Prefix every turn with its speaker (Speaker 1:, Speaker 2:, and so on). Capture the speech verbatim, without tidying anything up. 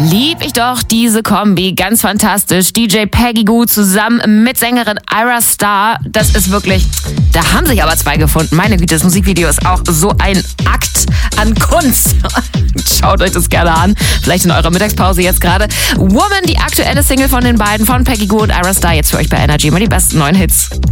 Speaker 1: Lieb ich doch diese Kombi, ganz fantastisch. D J Peggy Gou zusammen mit Sängerin Ayra Starr. Das ist wirklich, da haben sich aber zwei gefunden. Meine Güte, das Musikvideo ist auch so ein Akt an Kunst. Schaut euch das gerne an. Vielleicht in eurer Mittagspause jetzt gerade. Woman, die aktuelle Single von den beiden, von Peggy Gou und Ayra Starr, jetzt für euch bei Energy. Mal die besten neuen Hits.